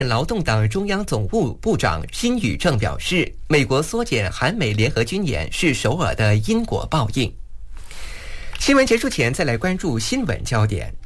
劳动党中央总务部长辛宇正表示，美国缩减韩美联合军演是首尔的因果报应。新闻结束前，再来关注新闻焦点。